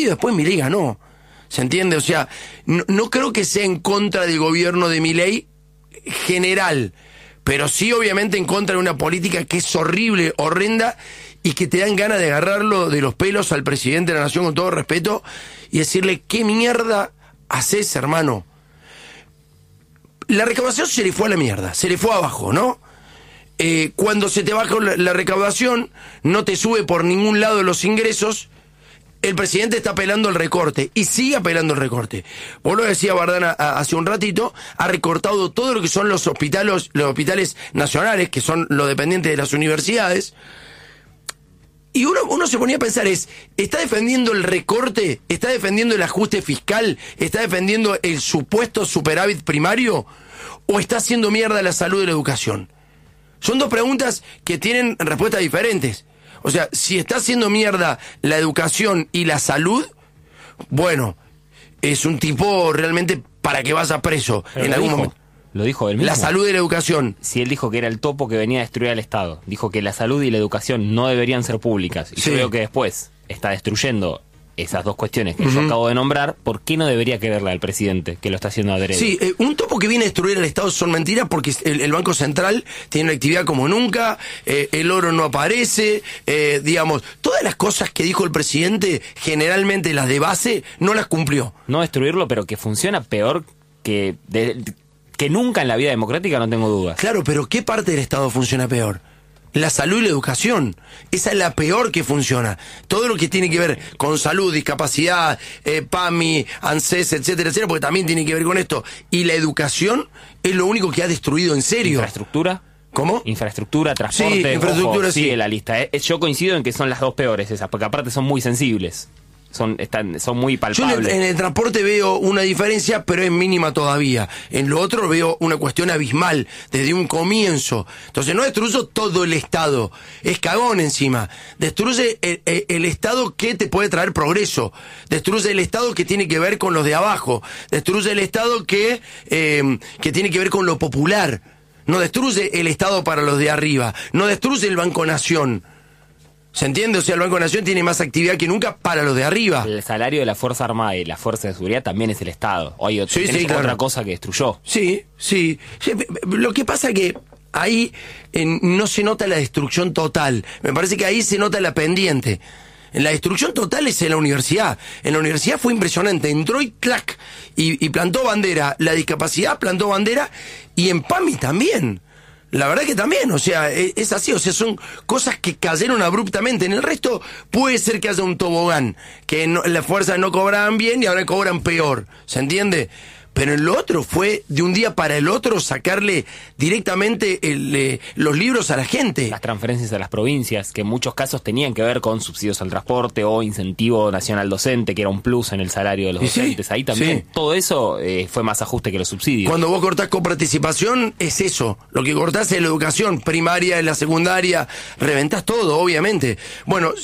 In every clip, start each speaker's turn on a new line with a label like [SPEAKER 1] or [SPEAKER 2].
[SPEAKER 1] medio después Milei ganó. ¿Se entiende? O sea, no creo que sea en contra del gobierno de Milei general, pero sí obviamente en contra de una política que es horrible, horrenda, y que te dan ganas de agarrarlo de los pelos al presidente de la nación con todo respeto y decirle, ¿qué mierda haces, hermano? La recaudación se le fue a la mierda, se le fue abajo, ¿no? Cuando se te baja la recaudación, no te sube por ningún lado los ingresos, el presidente está apelando al recorte, y sigue apelando al recorte. Vos lo decía Bardana hace un ratito, ha recortado todo lo que son los hospitales nacionales, que son los dependientes de las universidades, y uno se ponía a pensar, ¿está defendiendo el recorte? ¿Está defendiendo el ajuste fiscal? ¿Está defendiendo el supuesto superávit primario? ¿O está haciendo mierda la salud y la educación? Son dos preguntas que tienen respuestas diferentes. O sea, si está haciendo mierda la educación y la salud, bueno, es un tipo realmente para que vaya preso en algún momento.
[SPEAKER 2] Lo dijo él mismo.
[SPEAKER 1] La salud y la educación.
[SPEAKER 2] Si él dijo que era el topo que venía a destruir al Estado. Dijo que la salud y la educación no deberían ser públicas. Y yo veo que después está destruyendo esas dos cuestiones que yo acabo de nombrar. ¿Por qué no debería quererla el presidente que lo está haciendo adrede?
[SPEAKER 1] Sí, un topo que viene a destruir al Estado son mentiras porque el Banco Central tiene una actividad como nunca, el oro no aparece, digamos, todas las cosas que dijo el presidente, generalmente las de base, no las cumplió.
[SPEAKER 2] No destruirlo, pero que funciona peor que nunca en la vida democrática, no tengo dudas.
[SPEAKER 1] Claro, pero ¿qué parte del Estado funciona peor? La salud y la educación. Esa es la peor que funciona. Todo lo que tiene que ver con salud, discapacidad, PAMI, ANSES, etcétera, etcétera, porque también tiene que ver con esto. Y la educación es lo único que ha destruido en serio.
[SPEAKER 2] ¿Infraestructura?
[SPEAKER 1] ¿Cómo?
[SPEAKER 2] Infraestructura, transporte,
[SPEAKER 1] sí, infraestructura,
[SPEAKER 2] ojo, sigue la lista. Yo coincido en que son las dos peores esas, porque aparte son muy sensibles. Son muy palpables.
[SPEAKER 1] Yo en el transporte veo una diferencia, pero es mínima todavía. En lo otro veo una cuestión abismal, desde un comienzo. Entonces no destruyo todo el Estado, es cagón encima. Destruye el Estado que te puede traer progreso. Destruye el Estado que tiene que ver con los de abajo. Destruye el Estado que tiene que ver con lo popular. No destruye el Estado para los de arriba. No destruye el Banco Nación. ¿Se entiende? O sea, el Banco Nación tiene más actividad que nunca para los de arriba.
[SPEAKER 2] El salario de la Fuerza Armada y la Fuerza de Seguridad también es el Estado. Hay otra cosa que destruyó.
[SPEAKER 1] Sí. Lo que pasa que ahí no se nota la destrucción total. Me parece que ahí se nota la pendiente. La destrucción total es en la universidad. En la universidad fue impresionante. Entró y clac, y plantó bandera. La discapacidad plantó bandera, y en PAMI también. La verdad que también, o sea, es así, o sea, son cosas que cayeron abruptamente. En el resto puede ser que haya un tobogán, que las fuerzas no cobraban bien y ahora cobran peor, ¿se entiende? Pero en lo otro fue de un día para el otro sacarle directamente los libros a la gente.
[SPEAKER 2] Las transferencias a las provincias, que en muchos casos tenían que ver con subsidios al transporte o incentivo nacional docente, que era un plus en el salario de los docentes. Ahí también todo eso fue más ajuste que los subsidios.
[SPEAKER 1] Cuando vos cortás coparticipación, es eso. Lo que cortás es la educación primaria, en la secundaria, reventás todo, obviamente. Bueno,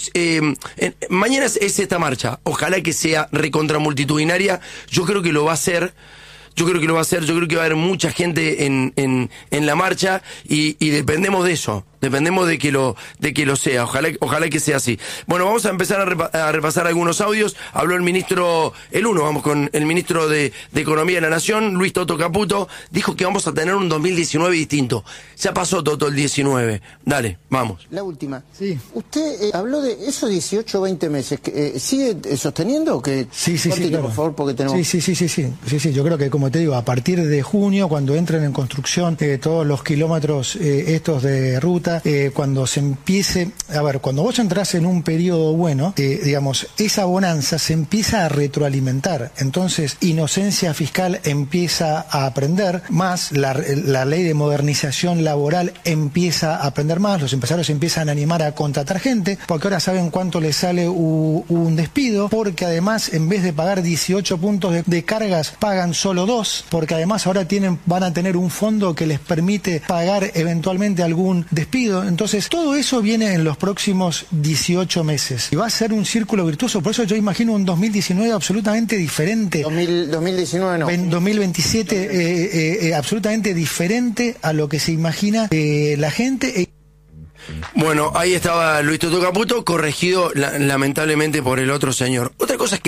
[SPEAKER 1] mañana es esta marcha. Ojalá que sea recontramultitudinaria. Yo creo que lo va a hacer. Yo creo que va a haber mucha gente en la marcha y dependemos de eso, dependemos de que lo sea, ojalá que sea así. Bueno, vamos a empezar a repasar algunos audios. Habló el ministro, vamos con el ministro de Economía de la Nación, Luis Toto Caputo, dijo que vamos a tener un 2019 distinto. Ya pasó Toto el 19, dale, vamos.
[SPEAKER 3] La última.
[SPEAKER 4] Sí.
[SPEAKER 3] Usted habló de esos 18 o 20 meses, ¿sigue sosteniendo o que?
[SPEAKER 4] Sí, claro.
[SPEAKER 3] Por favor, porque tenemos...
[SPEAKER 4] Sí, yo creo que, como te digo, a partir de junio, cuando entren en construcción todos los kilómetros estos de ruta, cuando se empiece, cuando vos entras en un periodo bueno, digamos, esa bonanza se empieza a retroalimentar. Entonces, inocencia fiscal empieza a aprender más, la ley de modernización laboral empieza a aprender más, los empresarios empiezan a animar a contratar gente, porque ahora saben cuánto les sale un despido, porque además, en vez de pagar 18 puntos de cargas, pagan solo 2, porque además ahora van a tener un fondo que les permite pagar eventualmente algún despido. Entonces todo eso viene en los próximos 18 meses y va a ser un círculo virtuoso. Por eso yo imagino un 2019 absolutamente diferente.
[SPEAKER 3] 2019 no.
[SPEAKER 4] 2027 absolutamente diferente a lo que se imagina la gente.
[SPEAKER 1] Bueno, ahí estaba Luis Toto Caputo, corregido lamentablemente por el otro señor. Otra cosa es que